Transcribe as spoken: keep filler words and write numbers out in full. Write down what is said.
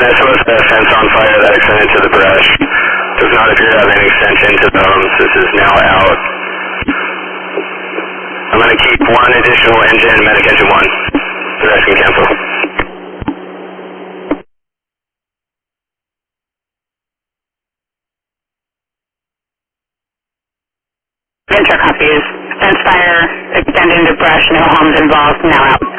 This was the fence on fire that extended to the brush. Does not appear to have any extension to the homes. This is now out. I'm going to keep one additional engine, medic engine one. The rest can cancel. Venture copies. Fence fire extending to brush, no homes involved, now out.